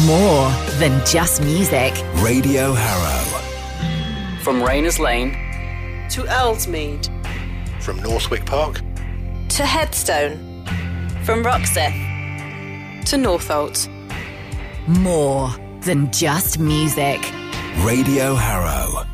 More than just music. Radio Harrow. From Rayners Lane to Ellesmead. From Northwick Park to Headstone. From Roxeth to Northolt. More than just music. Radio Harrow.